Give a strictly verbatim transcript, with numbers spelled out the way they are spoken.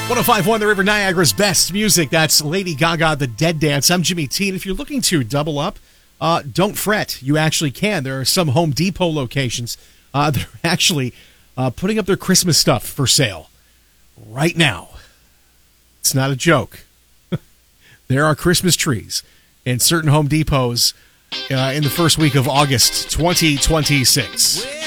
oh five point one The River, Niagara's best music. That's Lady Gaga, The Dead Dance. I'm Jimmy T. And if you're looking to double up, uh, don't fret. You actually can. There are some Home Depot locations uh, that are actually uh, putting up their Christmas stuff for sale right now. It's not a joke. There are Christmas trees in certain Home Depots uh, in the first week of August twenty twenty-six.